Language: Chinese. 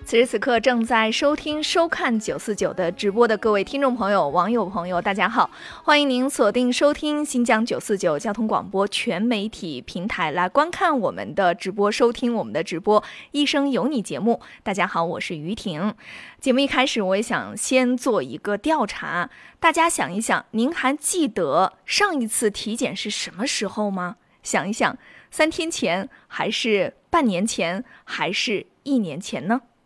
此时此刻正在收听收看949的直播的各位听众朋友、网友朋友，大家好，欢迎您锁定收听新疆949交通广播全媒体平台来观看我们的直播，收听我们的直播一生有你节目。大家好，我是于婷。节目一开始我也想先做一个调查，大家想一想，您还记得上一次体检是什么时候吗？想一想，3天前还是半年前还是1年前呢？